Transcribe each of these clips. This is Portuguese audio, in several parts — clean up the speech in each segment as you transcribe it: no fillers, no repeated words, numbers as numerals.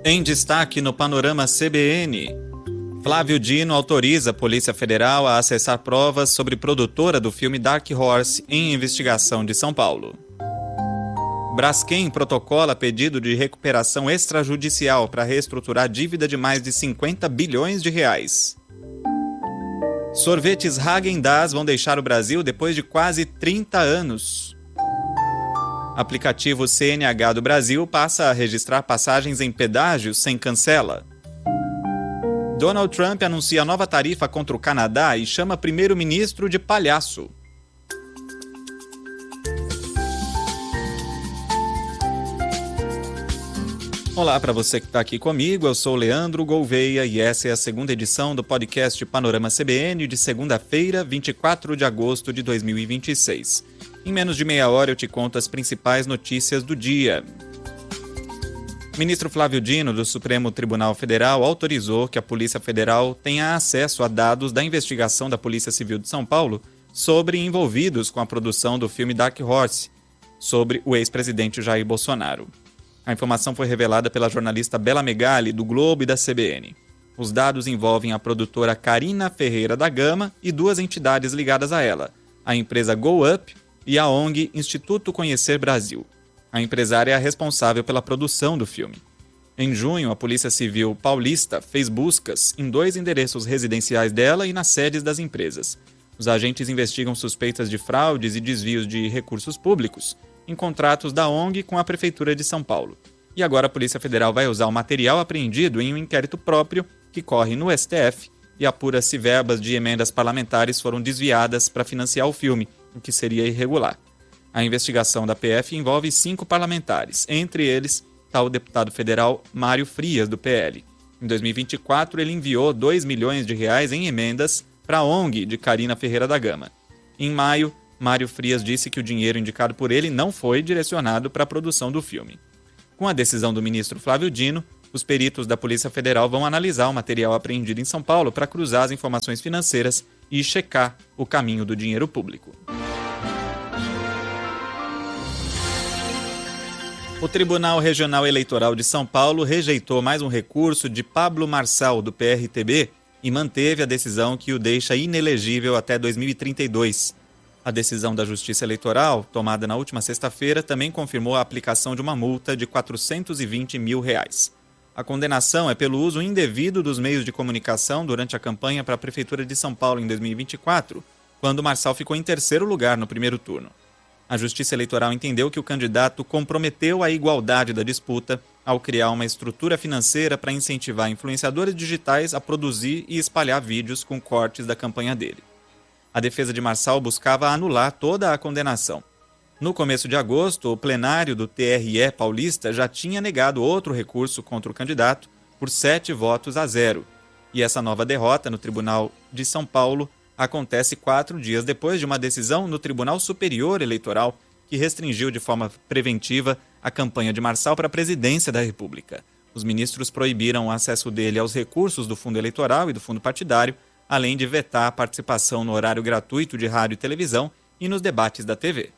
Em destaque no Panorama CBN, Flávio Dino autoriza a Polícia Federal a acessar provas sobre produtora do filme Dark Horse em investigação de São Paulo. Braskem protocola pedido de recuperação extrajudicial para reestruturar dívida de mais de 50 bilhões de reais. Sorvetes Häagen-Dazs vão deixar o Brasil depois de quase 30 anos. Aplicativo CNH do Brasil passa a registrar passagens em pedágios sem cancela. Donald Trump anuncia nova tarifa contra o Canadá e chama primeiro-ministro de palhaço. Olá para você que está aqui comigo, eu sou Leandro Gouveia e essa é a segunda edição do podcast Panorama CBN de segunda-feira, 24 de agosto de 2026. Em menos de meia hora eu te conto as principais notícias do dia. O ministro Flávio Dino, do Supremo Tribunal Federal, autorizou que a Polícia Federal tenha acesso a dados da investigação da Polícia Civil de São Paulo sobre envolvidos com a produção do filme Dark Horse, sobre o ex-presidente Jair Bolsonaro. A informação foi revelada pela jornalista Bela Megali, do Globo e da CBN. Os dados envolvem a produtora Carina Ferreira da Gama e duas entidades ligadas a ela, a empresa GoUp e a ONG Instituto Conhecer Brasil. A empresária é a responsável pela produção do filme. Em junho, a Polícia Civil paulista fez buscas em 2 endereços residenciais dela e nas sedes das empresas. Os agentes investigam suspeitas de fraudes e desvios de recursos públicos em contratos da ONG com a Prefeitura de São Paulo. E agora a Polícia Federal vai usar o material apreendido em um inquérito próprio que corre no STF e apura se verbas de emendas parlamentares foram desviadas para financiar o filme, o que seria irregular. A investigação da PF envolve 5 parlamentares, entre eles está o deputado federal Mário Frias, do PL. Em 2024, ele enviou R$2 milhões em emendas para a ONG de Carina Ferreira da Gama. Em maio, Mário Frias disse que o dinheiro indicado por ele não foi direcionado para a produção do filme. Com a decisão do ministro Flávio Dino, os peritos da Polícia Federal vão analisar o material apreendido em São Paulo para cruzar as informações financeiras e checar o caminho do dinheiro público. O Tribunal Regional Eleitoral de São Paulo rejeitou mais um recurso de Pablo Marçal, do PRTB, e manteve a decisão que o deixa inelegível até 2032. A decisão da Justiça Eleitoral, tomada na última sexta-feira, também confirmou a aplicação de uma multa de R$420 mil. A condenação é pelo uso indevido dos meios de comunicação durante a campanha para a Prefeitura de São Paulo em 2024, quando Marçal ficou em terceiro lugar no primeiro turno. A Justiça Eleitoral entendeu que o candidato comprometeu a igualdade da disputa ao criar uma estrutura financeira para incentivar influenciadores digitais a produzir e espalhar vídeos com cortes da campanha dele. A defesa de Marçal buscava anular toda a condenação. No começo de agosto, o plenário do TRE paulista já tinha negado outro recurso contra o candidato por 7-0. E essa nova derrota no Tribunal de São Paulo acontece 4 dias depois de uma decisão no Tribunal Superior Eleitoral que restringiu de forma preventiva a campanha de Marçal para a presidência da República. Os ministros proibiram o acesso dele aos recursos do fundo eleitoral e do fundo partidário, além de vetar a participação no horário gratuito de rádio e televisão e nos debates da TV.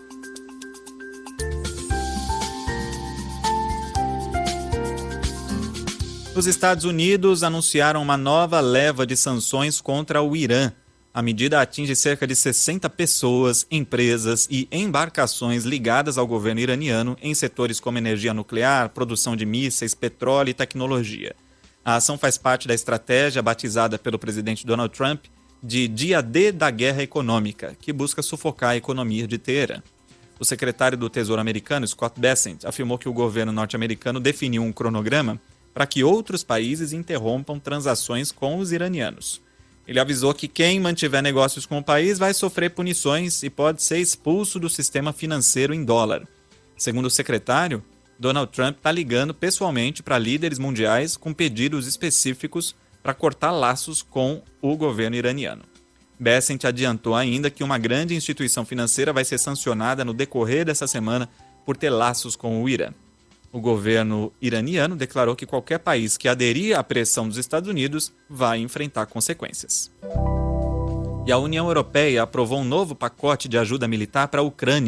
Os Estados Unidos anunciaram uma nova leva de sanções contra o Irã. A medida atinge cerca de 60 pessoas, empresas e embarcações ligadas ao governo iraniano em setores como energia nuclear, produção de mísseis, petróleo e tecnologia. A ação faz parte da estratégia batizada pelo presidente Donald Trump de Dia D da Guerra Econômica, que busca sufocar a economia de Teherã. O secretário do Tesouro americano, Scott Bessent, afirmou que o governo norte-americano definiu um cronograma para que outros países interrompam transações com os iranianos. Ele avisou que quem mantiver negócios com o país vai sofrer punições e pode ser expulso do sistema financeiro em dólar. Segundo o secretário, Donald Trump está ligando pessoalmente para líderes mundiais com pedidos específicos para cortar laços com o governo iraniano. Bessent adiantou ainda que uma grande instituição financeira vai ser sancionada no decorrer dessa semana por ter laços com o Irã. O governo iraniano declarou que qualquer país que aderir à pressão dos Estados Unidos vai enfrentar consequências. E a União Europeia aprovou um novo pacote de ajuda militar para a Ucrânia.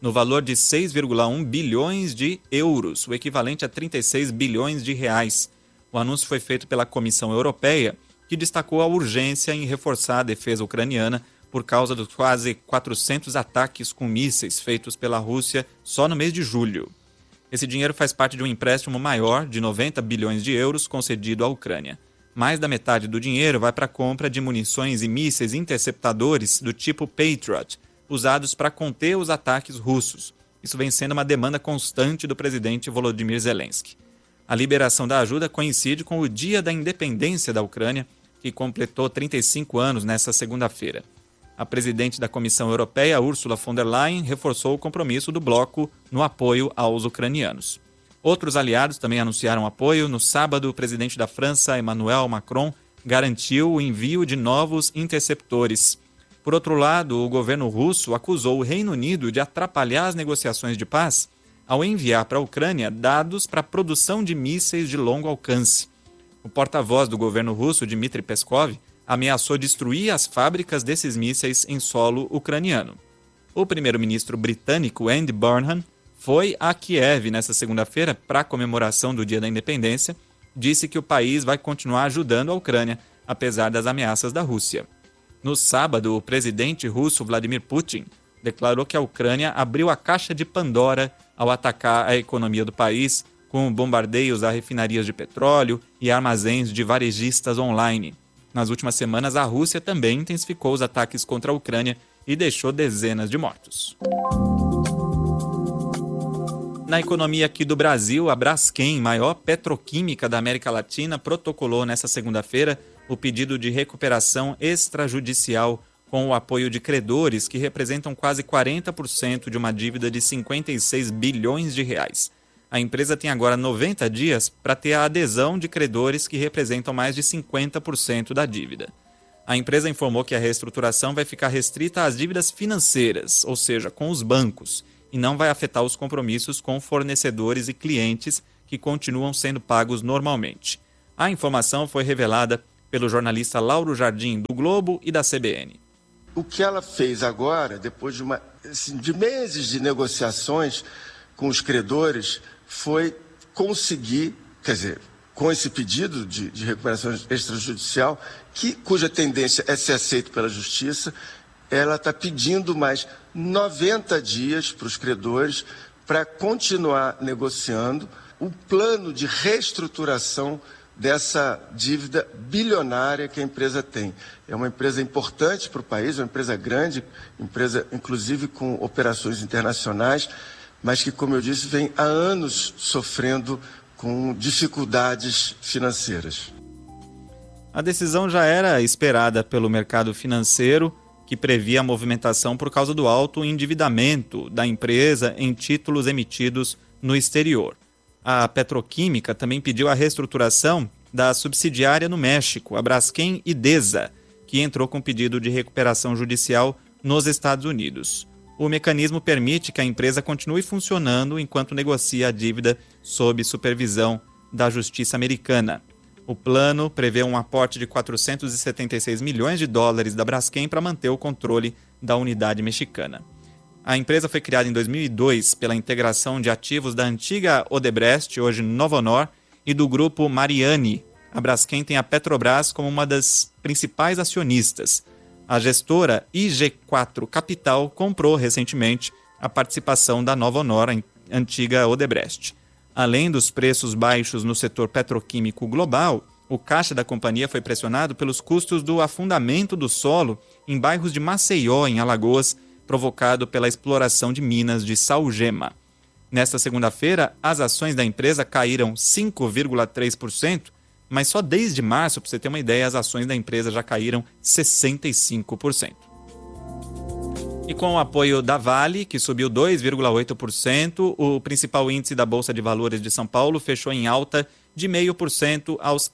no valor de 6,1 bilhões de euros, o equivalente a 36 bilhões de reais. O anúncio foi feito pela Comissão Europeia, que destacou a urgência em reforçar a defesa ucraniana por causa dos quase 400 ataques com mísseis feitos pela Rússia só no mês de julho. Esse dinheiro faz parte de um empréstimo maior de 90 bilhões de euros concedido à Ucrânia. Mais da metade do dinheiro vai para a compra de munições e mísseis interceptadores do tipo Patriot, usados para conter os ataques russos. Isso vem sendo uma demanda constante do presidente Volodymyr Zelensky. A liberação da ajuda coincide com o Dia da Independência da Ucrânia, que completou 35 anos nesta segunda-feira. A presidente da Comissão Europeia, Ursula von der Leyen, reforçou o compromisso do bloco no apoio aos ucranianos. Outros aliados também anunciaram apoio. No sábado, o presidente da França, Emmanuel Macron, garantiu o envio de novos interceptores. Por outro lado, o governo russo acusou o Reino Unido de atrapalhar as negociações de paz ao enviar para a Ucrânia dados para a produção de mísseis de longo alcance. O porta-voz do governo russo, Dmitry Peskov, ameaçou destruir as fábricas desses mísseis em solo ucraniano. O primeiro-ministro britânico Andy Burnham foi a Kiev nesta segunda-feira para a comemoração do Dia da Independência, disse que o país vai continuar ajudando a Ucrânia, apesar das ameaças da Rússia. No sábado, o presidente russo Vladimir Putin declarou que a Ucrânia abriu a caixa de Pandora ao atacar a economia do país, com bombardeios a refinarias de petróleo e armazéns de varejistas online. Nas últimas semanas, a Rússia também intensificou os ataques contra a Ucrânia e deixou dezenas de mortos. Na economia aqui do Brasil, a Braskem, maior petroquímica da América Latina, protocolou nesta segunda-feira o pedido de recuperação extrajudicial com o apoio de credores que representam quase 40% de uma dívida de 56 bilhões de reais. A empresa tem agora 90 dias para ter a adesão de credores que representam mais de 50% da dívida. A empresa informou que a reestruturação vai ficar restrita às dívidas financeiras, ou seja, com os bancos, e não vai afetar os compromissos com fornecedores e clientes que continuam sendo pagos normalmente. A informação foi revelada pelo jornalista Lauro Jardim, do Globo e da CBN. O que ela fez agora, depois de meses de negociações com os credores, foi conseguir, com esse pedido de recuperação extrajudicial, cuja tendência é ser aceito pela Justiça, ela está pedindo mais 90 dias para os credores para continuar negociando o plano de reestruturação dessa dívida bilionária que a empresa tem. É uma empresa importante para o país, uma empresa grande, empresa inclusive com operações internacionais, mas que, como eu disse, vem há anos sofrendo com dificuldades financeiras. A decisão já era esperada pelo mercado financeiro, que previa a movimentação por causa do alto endividamento da empresa em títulos emitidos no exterior. A petroquímica também pediu a reestruturação da subsidiária no México, a Braskem Idesa, que entrou com pedido de recuperação judicial nos Estados Unidos. O mecanismo permite que a empresa continue funcionando enquanto negocia a dívida sob supervisão da Justiça americana. O plano prevê um aporte de 476 milhões de dólares da Braskem para manter o controle da unidade mexicana. A empresa foi criada em 2002 pela integração de ativos da antiga Odebrecht, hoje Novonor, e do grupo Mariani. A Braskem tem a Petrobras como uma das principais acionistas. A gestora IG4 Capital comprou recentemente a participação da Novonor, a antiga Odebrecht. Além dos preços baixos no setor petroquímico global, o caixa da companhia foi pressionado pelos custos do afundamento do solo em bairros de Maceió, em Alagoas, provocado pela exploração de minas de salgema. Nesta segunda-feira, as ações da empresa caíram 5,3%, mas só desde março, para você ter uma ideia, as ações da empresa já caíram 65%. E com o apoio da Vale, que subiu 2,8%, o principal índice da Bolsa de Valores de São Paulo fechou em alta de 0,5% aos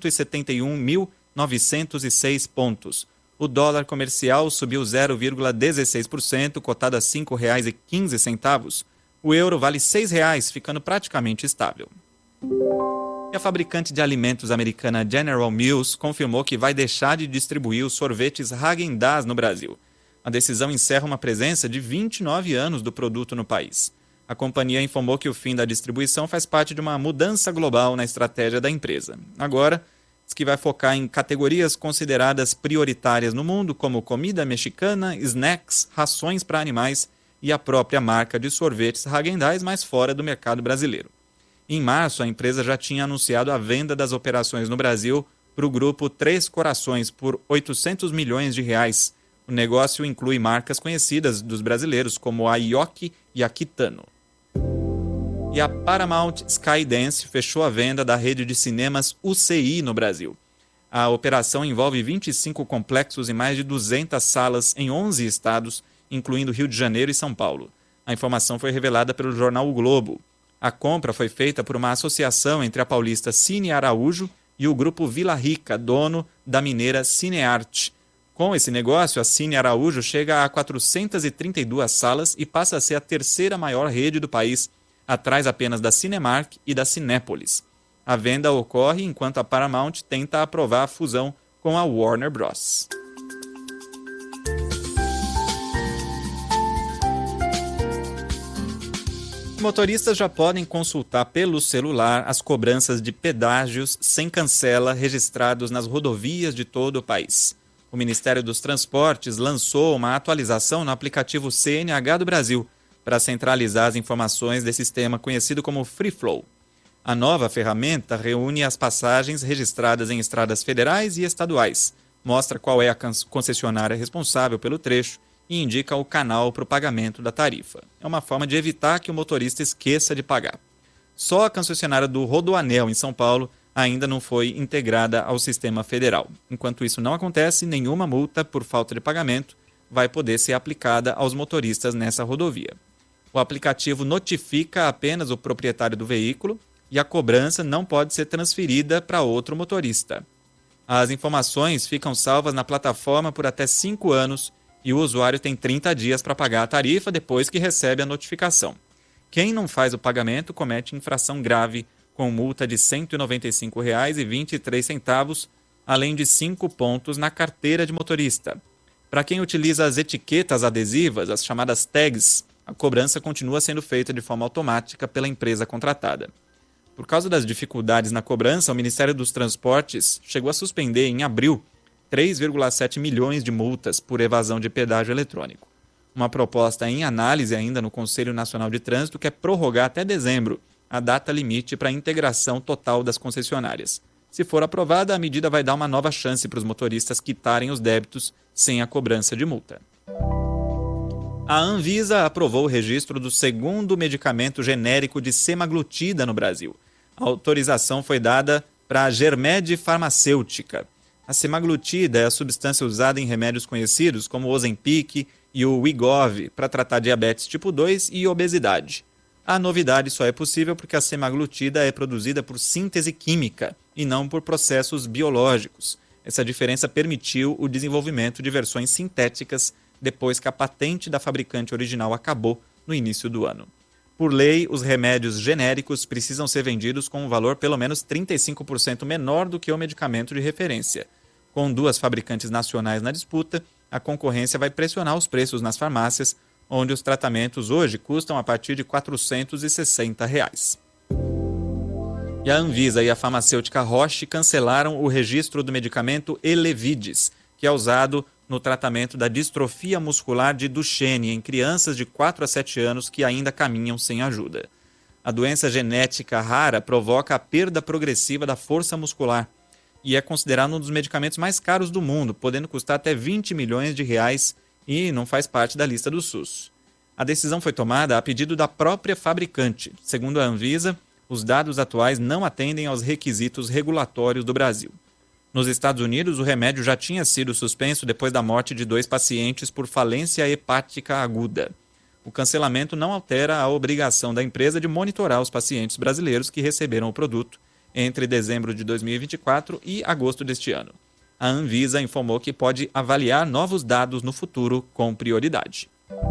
171.906 pontos. O dólar comercial subiu 0,16%, cotado a R$ 5,15. O euro vale R$ 6,00, ficando praticamente estável. E a fabricante de alimentos americana General Mills confirmou que vai deixar de distribuir os sorvetes Häagen-Dazs no Brasil. A decisão encerra uma presença de 29 anos do produto no país. A companhia informou que o fim da distribuição faz parte de uma mudança global na estratégia da empresa. Agora, diz que vai focar em categorias consideradas prioritárias no mundo, como comida mexicana, snacks, rações para animais e a própria marca de sorvetes Häagen-Dazs, mais fora do mercado brasileiro. Em março, a empresa já tinha anunciado a venda das operações no Brasil para o grupo Três Corações por R$800 milhões. O negócio inclui marcas conhecidas dos brasileiros, como a Yoki e a Kitano. E a Paramount Skydance fechou a venda da rede de cinemas UCI no Brasil. A operação envolve 25 complexos e mais de 200 salas em 11 estados, incluindo Rio de Janeiro e São Paulo. A informação foi revelada pelo jornal O Globo. A compra foi feita por uma associação entre a paulista Cine Araújo e o grupo Vila Rica, dono da mineira Cinearte. Com esse negócio, a Cine Araújo chega a 432 salas e passa a ser a terceira maior rede do país, atrás apenas da Cinemark e da Cinépolis. A venda ocorre enquanto a Paramount tenta aprovar a fusão com a Warner Bros. Motoristas já podem consultar pelo celular as cobranças de pedágios sem cancela registrados nas rodovias de todo o país. O Ministério dos Transportes lançou uma atualização no aplicativo CNH do Brasil para centralizar as informações desse sistema conhecido como Free Flow. A nova ferramenta reúne as passagens registradas em estradas federais e estaduais, mostra qual é a concessionária responsável pelo trecho e indica o canal para o pagamento da tarifa. É uma forma de evitar que o motorista esqueça de pagar. Só a concessionária do Rodoanel, em São Paulo, ainda não foi integrada ao sistema federal. Enquanto isso não acontece, nenhuma multa por falta de pagamento vai poder ser aplicada aos motoristas nessa rodovia. O aplicativo notifica apenas o proprietário do veículo e a cobrança não pode ser transferida para outro motorista. As informações ficam salvas na plataforma por até 5 anos e o usuário tem 30 dias para pagar a tarifa depois que recebe a notificação. Quem não faz o pagamento comete infração grave, com multa de R$ 195,23, além de 5 pontos na carteira de motorista. Para quem utiliza as etiquetas adesivas, as chamadas tags, a cobrança continua sendo feita de forma automática pela empresa contratada. Por causa das dificuldades na cobrança, o Ministério dos Transportes chegou a suspender, em abril, 3,7 milhões de multas por evasão de pedágio eletrônico. Uma proposta em análise ainda no Conselho Nacional de Trânsito quer prorrogar até dezembro a data limite para a integração total das concessionárias. Se for aprovada, a medida vai dar uma nova chance para os motoristas quitarem os débitos sem a cobrança de multa. A Anvisa aprovou o registro do segundo medicamento genérico de semaglutida no Brasil. A autorização foi dada para a Germed Farmacêutica. A semaglutida é a substância usada em remédios conhecidos como o Ozempic e o Wegovy para tratar diabetes tipo 2 e obesidade. A novidade só é possível porque a semaglutida é produzida por síntese química e não por processos biológicos. Essa diferença permitiu o desenvolvimento de versões sintéticas depois que a patente da fabricante original acabou no início do ano. Por lei, os remédios genéricos precisam ser vendidos com um valor pelo menos 35% menor do que o medicamento de referência. Com 2 fabricantes nacionais na disputa, a concorrência vai pressionar os preços nas farmácias, onde os tratamentos hoje custam a partir de R$ 460. E a Anvisa e a farmacêutica Roche cancelaram o registro do medicamento Elevidys, que é usado no tratamento da distrofia muscular de Duchenne em crianças de 4 a 7 anos que ainda caminham sem ajuda. A doença genética rara provoca a perda progressiva da força muscular e é considerado um dos medicamentos mais caros do mundo, podendo custar até R$20 milhões e não faz parte da lista do SUS. A decisão foi tomada a pedido da própria fabricante. Segundo a Anvisa, os dados atuais não atendem aos requisitos regulatórios do Brasil. Nos Estados Unidos, o remédio já tinha sido suspenso depois da morte de 2 pacientes por falência hepática aguda. O cancelamento não altera a obrigação da empresa de monitorar os pacientes brasileiros que receberam o produto entre dezembro de 2024 e agosto deste ano. A Anvisa informou que pode avaliar novos dados no futuro com prioridade.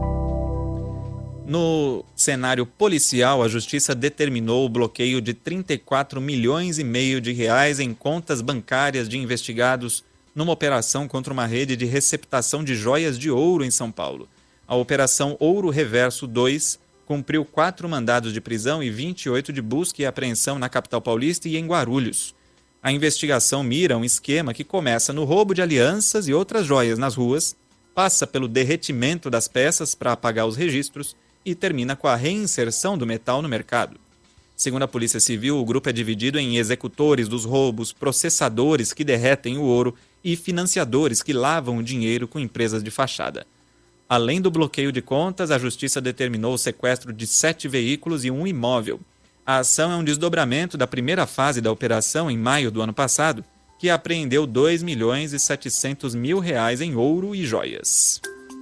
No cenário policial, a Justiça determinou o bloqueio de R$34,5 milhões em contas bancárias de investigados numa operação contra uma rede de receptação de joias de ouro em São Paulo. A Operação Ouro Reverso 2 cumpriu 4 mandados de prisão e 28 de busca e apreensão na capital paulista e em Guarulhos. A investigação mira um esquema que começa no roubo de alianças e outras joias nas ruas, passa pelo derretimento das peças para apagar os registros e termina com a reinserção do metal no mercado. Segundo a Polícia Civil, o grupo é dividido em executores dos roubos, processadores que derretem o ouro e financiadores que lavam o dinheiro com empresas de fachada. Além do bloqueio de contas, a Justiça determinou o sequestro de 7 veículos e um imóvel. A ação é um desdobramento da primeira fase da operação em maio do ano passado, que apreendeu R$2.700.000 em ouro e joias.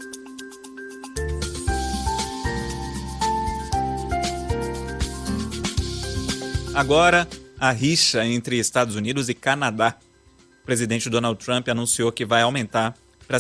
Agora, a rixa entre Estados Unidos e Canadá. O presidente Donald Trump anunciou que vai aumentar para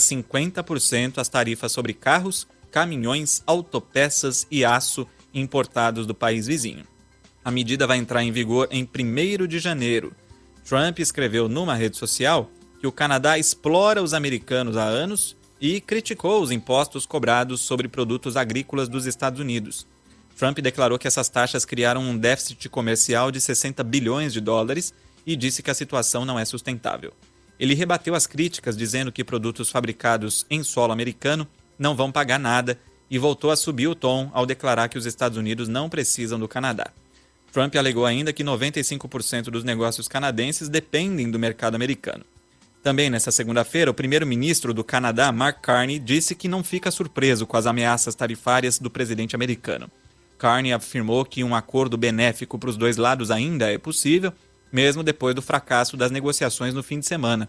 50% as tarifas sobre carros, caminhões, autopeças e aço importados do país vizinho. A medida vai entrar em vigor em 1º de janeiro. Trump escreveu numa rede social que o Canadá explora os americanos há anos e criticou os impostos cobrados sobre produtos agrícolas dos Estados Unidos. Trump declarou que essas taxas criaram um déficit comercial de 60 bilhões de dólares e disse que a situação não é sustentável. Ele rebateu as críticas, dizendo que produtos fabricados em solo americano não vão pagar nada e voltou a subir o tom ao declarar que os Estados Unidos não precisam do Canadá. Trump alegou ainda que 95% dos negócios canadenses dependem do mercado americano. Também nesta segunda-feira, o primeiro-ministro do Canadá, Mark Carney, disse que não fica surpreso com as ameaças tarifárias do presidente americano. Carney afirmou que um acordo benéfico para os dois lados ainda é possível, mesmo depois do fracasso das negociações no fim de semana.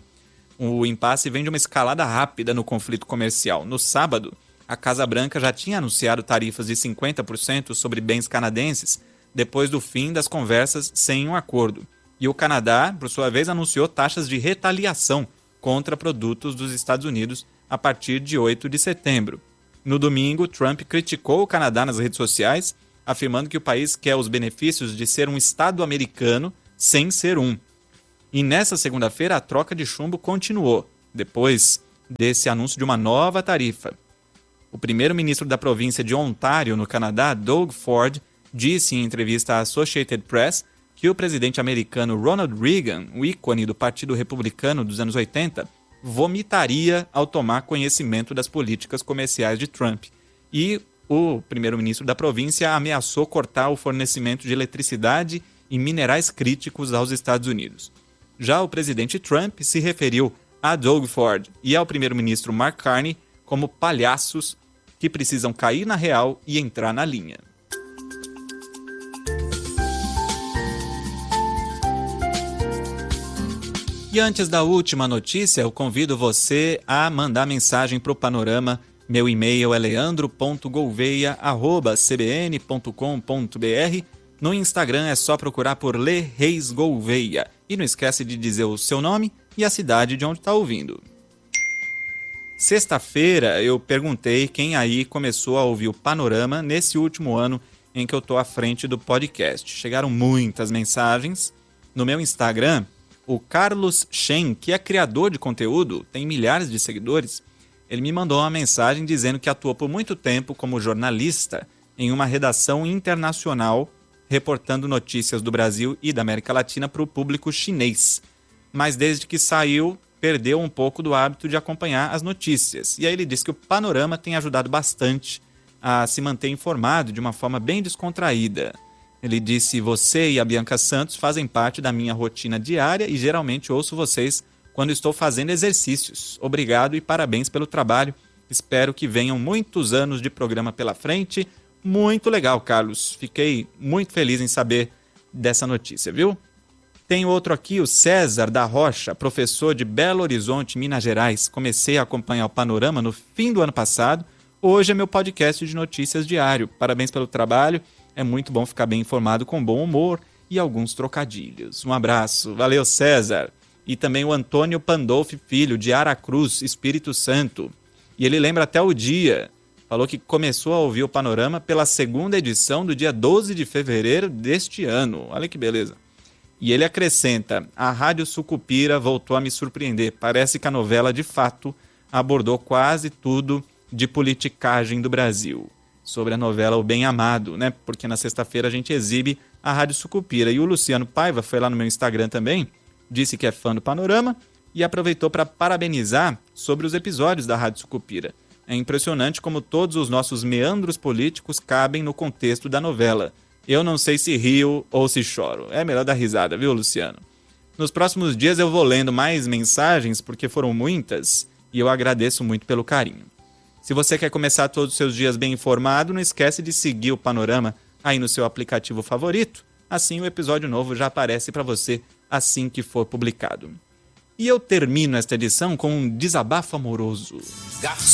O impasse vem de uma escalada rápida no conflito comercial. No sábado, a Casa Branca já tinha anunciado tarifas de 50% sobre bens canadenses, depois do fim das conversas sem um acordo. E o Canadá, por sua vez, anunciou taxas de retaliação contra produtos dos Estados Unidos a partir de 8 de setembro. No domingo, Trump criticou o Canadá nas redes sociais, afirmando que o país quer os benefícios de ser um Estado americano sem ser um. E nessa segunda-feira, a troca de chumbo continuou, depois desse anúncio de uma nova tarifa. O primeiro-ministro da província de Ontário, no Canadá, Doug Ford, disse em entrevista à Associated Press que o presidente americano Ronald Reagan, o ícone do Partido Republicano dos anos 80, vomitaria ao tomar conhecimento das políticas comerciais de Trump. E o primeiro-ministro da província ameaçou cortar o fornecimento de eletricidade e minerais críticos aos Estados Unidos. Já o presidente Trump se referiu a Doug Ford e ao primeiro-ministro Mark Carney como palhaços que precisam cair na real e entrar na linha. E antes da última notícia, eu convido você a mandar mensagem para o Panorama. Meu e-mail é leandro.gouveia@cbn.com.br. No Instagram é só procurar por Le Reis Gouveia. E não esquece de dizer o seu nome e a cidade de onde está ouvindo. Sexta-feira eu perguntei quem aí começou a ouvir o Panorama nesse último ano em que eu estou à frente do podcast. Chegaram muitas mensagens. No meu Instagram, o Carlos Shen, que é criador de conteúdo, tem milhares de seguidores, ele me mandou uma mensagem dizendo que atuou por muito tempo como jornalista em uma redação internacional reportando notícias do Brasil e da América Latina para o público chinês. Mas desde que saiu, perdeu um pouco do hábito de acompanhar as notícias. E aí ele disse que o Panorama tem ajudado bastante a se manter informado de uma forma bem descontraída. Ele disse: você e a Bianca Santos fazem parte da minha rotina diária e geralmente ouço vocês quando estou fazendo exercícios. Obrigado e parabéns pelo trabalho. Espero que venham muitos anos de programa pela frente. Muito legal, Carlos. Fiquei muito feliz em saber dessa notícia, viu? Tem outro aqui, o César da Rocha, professor de Belo Horizonte, Minas Gerais. Comecei a acompanhar o Panorama no fim do ano passado. Hoje é meu podcast de notícias diário. Parabéns pelo trabalho. É muito bom ficar bem informado com bom humor e alguns trocadilhos. Um abraço. Valeu, César. E também o Antônio Pandolfi Filho, de Aracruz, Espírito Santo. E ele lembra até o dia. Falou que começou a ouvir o Panorama pela segunda edição do dia 12 de fevereiro deste ano. Olha que beleza. E ele acrescenta: a Rádio Sucupira voltou a me surpreender. Parece que a novela, de fato, abordou quase tudo de politicagem do Brasil. Sobre a novela O Bem Amado, né? Porque na sexta-feira a gente exibe a Rádio Sucupira. E o Luciano Paiva foi lá no meu Instagram também, disse que é fã do Panorama e aproveitou para parabenizar sobre os episódios da Rádio Sucupira. É impressionante como todos os nossos meandros políticos cabem no contexto da novela. Eu não sei se rio ou se choro. É melhor dar risada, viu, Luciano? Nos próximos dias eu vou lendo mais mensagens, porque foram muitas, e eu agradeço muito pelo carinho. Se você quer começar todos os seus dias bem informado, não esquece de seguir o Panorama aí no seu aplicativo favorito. Assim o episódio novo já aparece para você assim que for publicado. E eu termino esta edição com um desabafo amoroso.